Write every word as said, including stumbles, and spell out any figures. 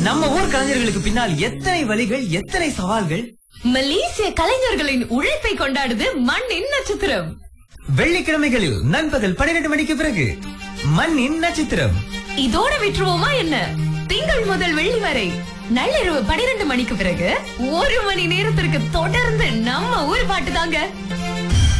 நம்ம ஊர் கலைஞர்களுக்கு பின்னால் எத்தனை வழிகள், எத்தனை சவால்கள். மலேசிய கலைஞர்களின் உழைப்பை கொண்டாடுது மண்ணின் நட்சத்திரம். வெள்ளிக்கிழமைகளில் நண்பகல் பன்னிரண்டு மணிக்கு பிறகு மண்ணின் நட்சத்திரம். இதோட விட்டுருவோமா என்ன? திங்கள் முதல் வெள்ளி வரை நள்ளிரவு பனிரெண்டு மணிக்கு பிறகு ஒரு மணி நேரத்திற்கு தொடர்ந்து நம்ம ஊர் பாட்டு தாங்க.